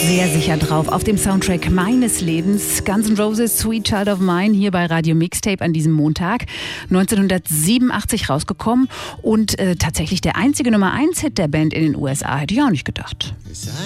sehr sicher drauf auf dem Soundtrack meines Lebens. Guns N' Roses, Sweet Child of Mine, hier bei Radio Mixtape an diesem Montag. 1987 rausgekommen und tatsächlich der einzige Nummer-1-Hit der Band in den USA, hätte ich auch nicht gedacht.